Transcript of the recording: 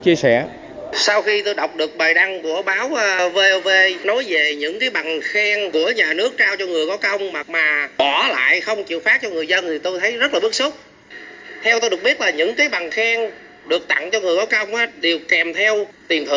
chia sẻ. Sau khi tôi đọc được bài đăng của báo VOV nói về những cái bằng khen của nhà nước trao cho người có công mà bỏ lại không chịu phát cho người dân thì tôi thấy rất là bức xúc. Theo tôi được biết là những cái bằng khen được tặng cho người có công đều kèm theo tiền thưởng.